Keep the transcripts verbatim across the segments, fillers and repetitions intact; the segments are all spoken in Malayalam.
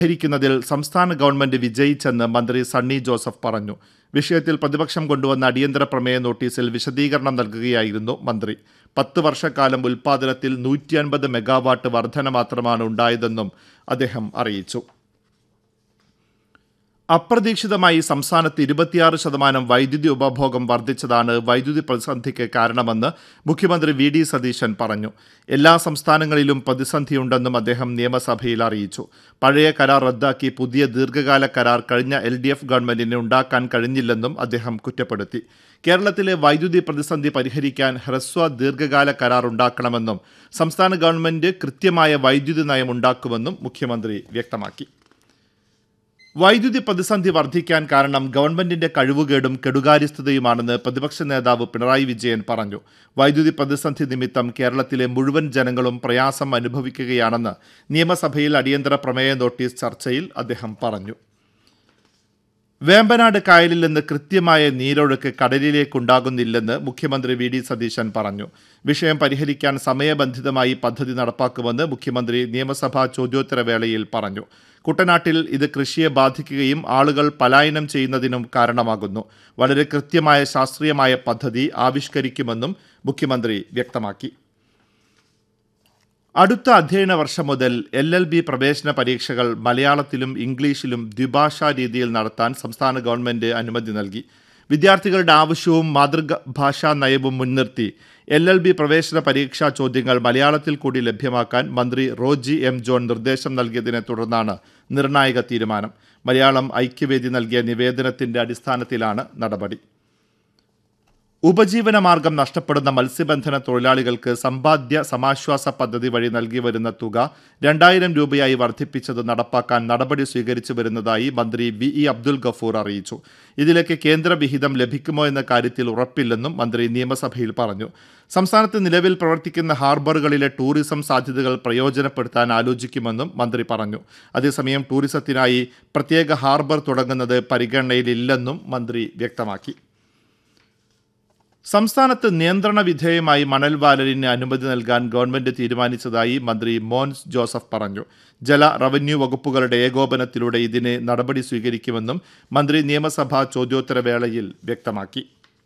പരിഹരിക്കുന്നതിൽ സംസ്ഥാന ഗവൺമെന്റ് വിജയിച്ചെന്ന് മന്ത്രി സണ്ണി ജോസഫ് പറഞ്ഞു. വിഷയത്തിൽ പ്രതിപക്ഷം കൊണ്ടുവന്ന അടിയന്തര പ്രമേയ നോട്ടീസിൽ വിശദീകരണം നൽകുകയായിരുന്നു മന്ത്രി. പത്ത് വർഷക്കാലം ഉൽപാദനത്തിൽ നൂറ്റി അൻപത് മെഗാവാട്ട് വർധന മാത്രമാണ് ഉണ്ടായതെന്നും അദ്ദേഹം അറിയിച്ചു. അപ്രതീക്ഷിതമായി സംസ്ഥാനത്ത് ഇരുപത്തിയാറ് ശതമാനം വൈദ്യുതി ഉപഭോഗം വർദ്ധിച്ചതാണ് വൈദ്യുതി പ്രതിസന്ധിക്ക് കാരണമെന്ന് മുഖ്യമന്ത്രി വി ഡി സതീശൻ പറഞ്ഞു. എല്ലാ സംസ്ഥാനങ്ങളിലും പ്രതിസന്ധിയുണ്ടെന്നും അദ്ദേഹം നിയമസഭയിൽ അറിയിച്ചു. പഴയ കരാർ റദ്ദാക്കി പുതിയ ദീർഘകാല കരാർ കഴിഞ്ഞ എൽ ഡി എഫ് ഗവൺമെന്റിന് ഉണ്ടാക്കാൻ കഴിഞ്ഞില്ലെന്നും അദ്ദേഹം കുറ്റപ്പെടുത്തി. കേരളത്തിലെ വൈദ്യുതി പ്രതിസന്ധി പരിഹരിക്കാൻ ഹ്രസ്വ ദീർഘകാല കരാർ ഉണ്ടാക്കണമെന്നും സംസ്ഥാന ഗവൺമെന്റ് കൃത്യമായ വൈദ്യുതി നയം ഉണ്ടാക്കുമെന്നും മുഖ്യമന്ത്രി വ്യക്തമാക്കി. വൈദ്യുതി പ്രതിസന്ധി വർദ്ധിക്കാൻ കാരണം ഗവൺമെന്റിന്റെ കഴിവുകേടും കെടുകാര്യസ്ഥതയുമാണെന്ന് പ്രതിപക്ഷ നേതാവ് പിണറായി വിജയൻ പറഞ്ഞു. വൈദ്യുതി പ്രതിസന്ധി നിമിത്തം കേരളത്തിലെ മുഴുവൻ ജനങ്ങളും പ്രയാസം അനുഭവിക്കുകയാണെന്ന് നിയമസഭയിൽ അടിയന്തര പ്രമേയ നോട്ടീസ് ചർച്ചയിൽ അദ്ദേഹം പറഞ്ഞു. വേമ്പനാട് കായലിൽ നിന്ന് കൃത്യമായ നീരൊഴുക്ക് കടലിലേക്കുണ്ടാകുന്നില്ലെന്ന് മുഖ്യമന്ത്രി വി ഡി സതീശൻ പറഞ്ഞു. വിഷയം പരിഹരിക്കാൻ സമയബന്ധിതമായി പദ്ധതി നടപ്പാക്കുമെന്ന് മുഖ്യമന്ത്രി നിയമസഭാ ചോദ്യോത്തരവേളയിൽ പറഞ്ഞു. കുട്ടനാട്ടിൽ ഇത് കൃഷിയെ ബാധിക്കുകയും ആളുകൾ പലായനം ചെയ്യുന്നതിനും കാരണമാകുന്നു. വളരെ കൃത്യമായ ശാസ്ത്രീയമായ പദ്ധതി ആവിഷ്കരിക്കുമെന്നും മുഖ്യമന്ത്രി വ്യക്തമാക്കി. അടുത്ത അധ്യയന വർഷം മുതൽ എൽ എൽ ബി പ്രവേശന പരീക്ഷകൾ മലയാളത്തിലും ഇംഗ്ലീഷിലും ദ്വിഭാഷാ രീതിയിൽ നടത്താൻ സംസ്ഥാന ഗവൺമെന്റ് അനുമതി നൽകി. വിദ്യാർത്ഥികളുടെ ആവശ്യവും മാതൃഭാഷാ നയവും മുൻനിർത്തി എൽ എൽ ബി പ്രവേശന പരീക്ഷാ ചോദ്യങ്ങൾ മലയാളത്തിൽ കൂടി ലഭ്യമാക്കാൻ മന്ത്രി റോജി എം ജോൺ നിർദ്ദേശം നൽകിയതിനെ തുടർന്നാണ് നിർണായക തീരുമാനം. മലയാളം ഐക്യവേദി നൽകിയ നിവേദനത്തിന്റെ അടിസ്ഥാനത്തിലാണ് നടപടി. ഉപജീവന മാർഗം നഷ്ടപ്പെടുന്ന മത്സ്യബന്ധന തൊഴിലാളികൾക്ക് സമ്പാദ്യ സമാശ്വാസ പദ്ധതി വഴി നൽകി വരുന്ന തുക രണ്ടായിരം രൂപയായി വർദ്ധിപ്പിച്ചത് നടപ്പാക്കാൻ നടപടി സ്വീകരിച്ചു വരുന്നതായി മന്ത്രി വി ഇ അബ്ദുൽ ഗഫൂർ അറിയിച്ചു. ഇതിലേക്ക് കേന്ദ്ര വിഹിതം ലഭിക്കുമോ എന്ന കാര്യത്തിൽ ഉറപ്പില്ലെന്നും മന്ത്രി നിയമസഭയിൽ പറഞ്ഞു. സംസ്ഥാനത്ത് നിലവിൽ പ്രവർത്തിക്കുന്ന ഹാർബറുകളിലെ ടൂറിസം സാധ്യതകൾ പ്രയോജനപ്പെടുത്താൻ ആലോചിക്കുമെന്നും മന്ത്രി പറഞ്ഞു. അതേസമയം ടൂറിസത്തിനായി പ്രത്യേക ഹാർബർ തുടങ്ങുന്നത് പരിഗണനയിലില്ലെന്നും മന്ത്രി വ്യക്തമാക്കി. സംസ്ഥാനത്ത് നിയന്ത്രണ വിധേയമായി മണൽ വാരലിന് അനുമതി നൽകാൻ ഗവൺമെന്റ് തീരുമാനിച്ചതായി മന്ത്രി മോൻസ് ജോസഫ് പറഞ്ഞു. ജല റവന്യൂ വകുപ്പുകളുടെ ഏകോപനത്തിലൂടെ ഇതിന് നടപടി സ്വീകരിക്കുമെന്നും മന്ത്രി നിയമസഭാ ചോദ്യോത്തരവേളയിൽ വ്യക്തമാക്കി.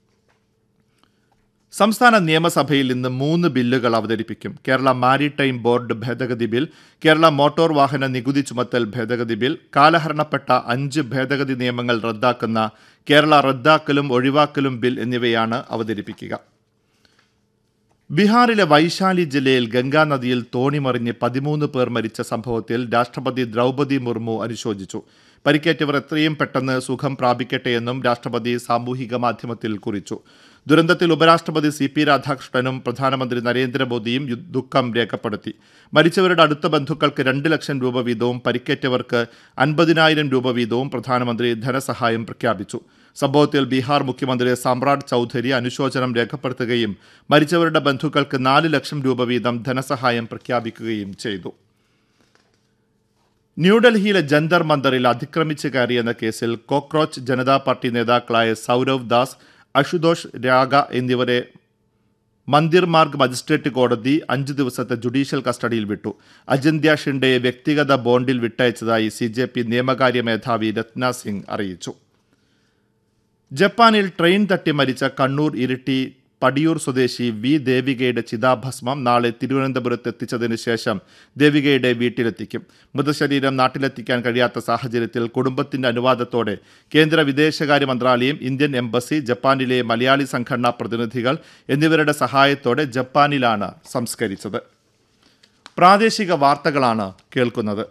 സംസ്ഥാന നിയമസഭയിൽ ഇന്ന് മൂന്ന് ബില്ലുകൾ അവതരിപ്പിക്കും. കേരള മാരിടൈം ബോർഡ് ഭേദഗതി ബിൽ, കേരള മോട്ടോർ വാഹന നികുതി ചുമത്തൽ ഭേദഗതി ബിൽ, കാലഹരണപ്പെട്ട അഞ്ച് ഭേദഗതി നിയമങ്ങൾ റദ്ദാക്കുന്ന കേരള റദ്ദാക്കലും ഒഴിവാക്കലും ബിൽ എന്നിവയാണ് അവതരിപ്പിക്കുക. ബീഹാറിലെ വൈശാലി ജില്ലയിൽ ഗംഗാനദിയിൽ തോണിമറിഞ്ഞ് പതിമൂന്ന് പേർ മരിച്ച സംഭവത്തിൽ രാഷ്ട്രപതി ദ്രൗപദി മുർമു അനുശോചിച്ചു. പരിക്കേറ്റവർ എത്രയും പെട്ടെന്ന് സുഖം പ്രാപിക്കട്ടെയെന്നും രാഷ്ട്രപതി സാമൂഹിക മാധ്യമത്തിൽ കുറിച്ചു. ദുരന്തത്തിൽ ഉപരാഷ്ട്രപതി സി പി രാധാകൃഷ്ണനും പ്രധാനമന്ത്രി നരേന്ദ്രമോദിയും ദുഃഖം രേഖപ്പെടുത്തി. മരിച്ചവരുടെ അടുത്ത ബന്ധുക്കൾക്ക് രണ്ട് ലക്ഷം രൂപ വീതവും പരിക്കേറ്റവർക്ക് അൻപതിനായിരം രൂപ വീതവും പ്രധാനമന്ത്രി ധനസഹായം പ്രഖ്യാപിച്ചു. സംഭവത്തിൽ ബീഹാർ മുഖ്യമന്ത്രി സമ്രാട് ചൌധരി അനുശോചനം രേഖപ്പെടുത്തുകയും മരിച്ചവരുടെ ബന്ധുക്കൾക്ക് നാല് ലക്ഷം രൂപ വീതം ധനസഹായം പ്രഖ്യാപിക്കുകയും ചെയ്തു. ന്യൂഡൽഹിയിലെ ജന്തർ മന്ദറിൽ അതിക്രമിച്ച് കയറിയെന്ന കേസിൽ കോക്രോച്ച് ജനതാ പാർട്ടി നേതാക്കളായ സൗരവ് ദാസ്, അശുതോഷ് രാഗ എന്നിവരെ മന്ദിർ മാർഗ് മജിസ്ട്രേറ്റ് കോടതി അഞ്ചു ദിവസത്തെ ജുഡീഷ്യൽ കസ്റ്റഡിയിൽ വിട്ടു. അജിന്ത്യ ഷിൻഡെയെ വ്യക്തിഗത ബോണ്ടിൽ വിട്ടയച്ചതായി സി ജെ പി നിയമകാര്യ മേധാവി രത്ന സിംഗ് അറിയിച്ചു. ജപ്പാനിൽ ട്രെയിൻ തട്ടി മരിച്ച കണ്ണൂർ ഇരിട്ടി പടിയൂർ സ്വദേശി വി ദേവികയുടെ ചിതാഭസ്മം നാളെ തിരുവനന്തപുരത്ത് എത്തിച്ചതിന് ശേഷം ദേവികയുടെ വീട്ടിലെത്തിക്കും. മൃതശരീരം നാട്ടിലെത്തിക്കാൻ കഴിയാത്ത സാഹചര്യത്തിൽ കുടുംബത്തിന്റെ അനുവാദത്തോടെ കേന്ദ്ര വിദേശകാര്യ മന്ത്രാലയം, ഇന്ത്യൻ എംബസി, ജപ്പാനിലെ മലയാളി സംഘടനാ പ്രതിനിധികൾ എന്നിവരുടെ സഹായത്തോടെ ജപ്പാനിലാണ് സംസ്കരിച്ചത്. പ്രാദേശിക വാർത്തകളാണ് കേൾക്കുന്നത്.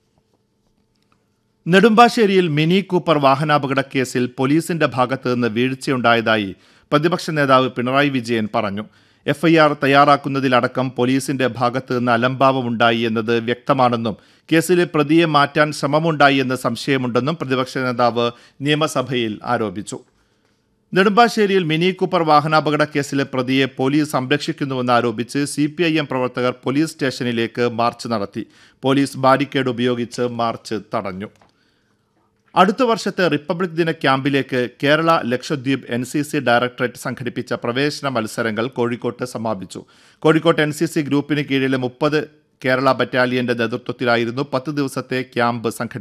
നെടുമ്പാശ്ശേരിയിൽ മിനി കൂപ്പർ വാഹനാപകട കേസിൽ പോലീസിന്റെ ഭാഗത്തു നിന്ന് വീഴ്ചയുണ്ടായതായി പ്രതിപക്ഷ നേതാവ് പിണറായി വിജയൻ പറഞ്ഞു. എഫ് ഐ ആർ തയ്യാറാക്കുന്നതിലടക്കം പോലീസിന്റെ ഭാഗത്തു നിന്ന് അലംഭാവമുണ്ടായി എന്നത് വ്യക്തമാണെന്നും കേസിലെ പ്രതിയെ മാറ്റാൻ ശ്രമമുണ്ടായി എന്ന് സംശയമുണ്ടെന്നും പ്രതിപക്ഷ നേതാവ് നിയമസഭയിൽ ആരോപിച്ചു. നെടുമ്പാശ്ശേരിയിൽ മിനി കൂപ്പർ വാഹനാപകട കേസിലെ പ്രതിയെ പോലീസ് സംരക്ഷിക്കുന്നുവെന്ന് ആരോപിച്ച് സി പി ഐ എം പ്രവർത്തകർ പോലീസ് സ്റ്റേഷനിലേക്ക് മാർച്ച് നടത്തി. പോലീസ് ബാരിക്കേഡ് ഉപയോഗിച്ച് മാർച്ച് തടഞ്ഞു. അടുത്ത വർഷത്തെ റിപ്പബ്ലിക് ദിന ക്യാമ്പിലേക്ക് Kerala Lakshadweep N C C directorate സംഘടിപ്പിച്ച പ്രവേശന മത്സരങ്ങൾ കോഴിക്കോട്ട് സമാപിച്ചു. കോഴിക്കോട്ട് എൻ സി സി ഗ്രൂപ്പിന് കീഴിലെ മുപ്പത് കേരള ബറ്റാലിയന്റെ നേതൃത്വത്തിലായിരുന്നു പത്ത് ദിവസത്തെ ക്യാമ്പ് സംഘടിപ്പിച്ചത്.